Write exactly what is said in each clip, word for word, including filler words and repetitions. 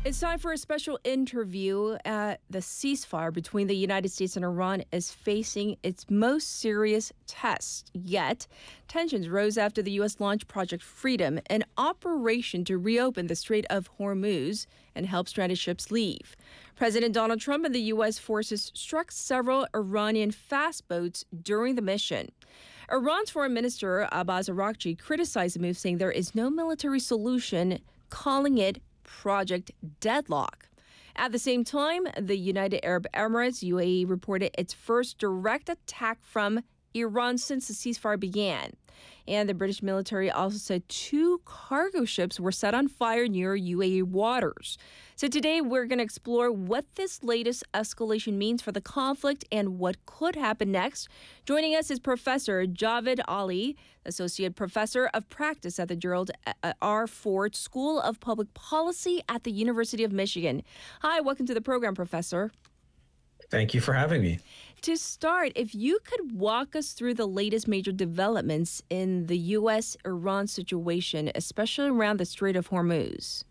It's time for a special interview. Uh, the ceasefire between the United States and Iran is facing its most serious test yet. Tensions rose after the U S launched Project Freedom, an operation to reopen the Strait of Hormuz and help stranded ships leave. President Donald Trump and the U S forces struck several Iranian fast boats during the mission. Iran's Foreign Minister Abbas Araghchi criticized the move, saying there is no military solution, calling it Project Deadlock. At the same time, the United Arab Emirates, U A E, reported its first direct attack from Iran since the ceasefire began. And the British military also said two cargo ships were set on fire near U A E waters. So today we're going to explore what this latest escalation means for the conflict and what could happen next. Joining us is Professor Javed Ali, Associate Professor of Practice at the Gerald R. Ford School of Public Policy at the University of Michigan. Hi, welcome to the program, Professor. Thank you for having me. To start, if you could walk us through the latest major developments in the U S Iran situation, especially around the Strait of Hormuz.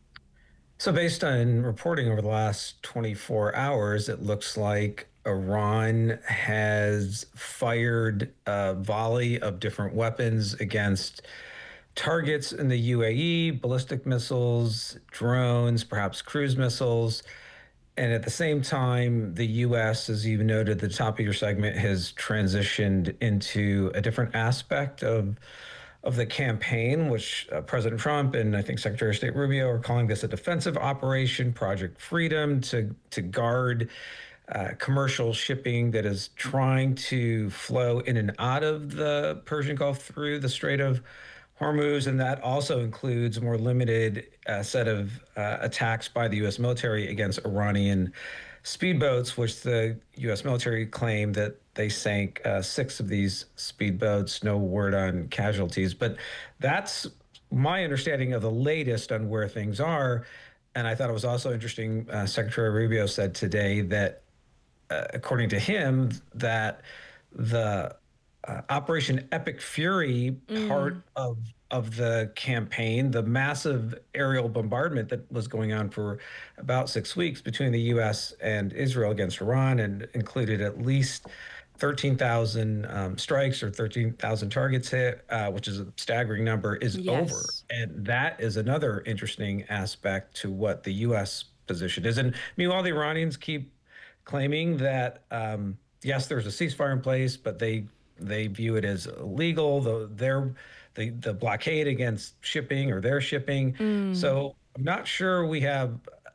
So based on reporting over the last twenty-four hours, it looks like Iran has fired a volley of different weapons against targets in the U A E, ballistic missiles, drones, perhaps cruise missiles. And at the same time, the U S, as you noted at the top of your segment, has transitioned into a different aspect of of the campaign, which uh, President Trump and I think Secretary of State Rubio are calling this a defensive operation, Project Freedom, to to guard uh, commercial shipping that is trying to flow in and out of the Persian Gulf through the Strait of Hormuz, and that also includes a more limited uh, set of uh, attacks by the U S military against Iranian speedboats, which the U S military claimed that they sank uh, six of these speedboats. No word on casualties, but that's my understanding of the latest on where things are. And I thought it was also interesting, uh, Secretary Rubio said today that, uh, according to him, that the Uh, Operation Epic Fury, Mm. part of of the campaign, the massive aerial bombardment that was going on for about six weeks between the U S and Israel against Iran, and included at least thirteen thousand um, strikes or thirteen thousand targets hit, uh, which is a staggering number, is Yes. over. And that is another interesting aspect to what the U S position is. And meanwhile, the Iranians keep claiming that, um, yes, there's a ceasefire in place, but they They view it as illegal, the their the the blockade against shipping or their shipping. Mm. So I'm not sure we have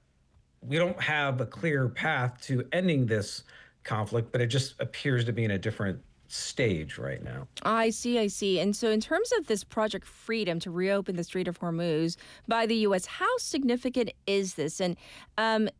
we don't have a clear path to ending this conflict, but it just appears to be in a different stage right now. I see, I see. And so in terms of this Project Freedom to reopen the Strait of Hormuz by the U S, how significant is this? And um,